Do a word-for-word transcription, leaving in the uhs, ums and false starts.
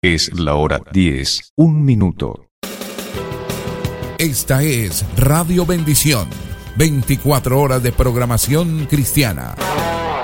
Es la hora diez, un minuto. Esta es Radio Bendición, veinticuatro horas de programación cristiana.